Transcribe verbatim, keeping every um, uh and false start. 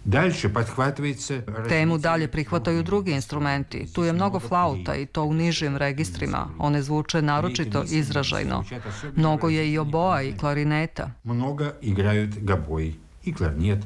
Temu dalje prihvataju drugi instrumenti. Tu je mnogo flauta i to u nižim registrima. One zvuče naročito izražajno. Mnogo je i oboa i klarineta. Много играют гобой и кларнет.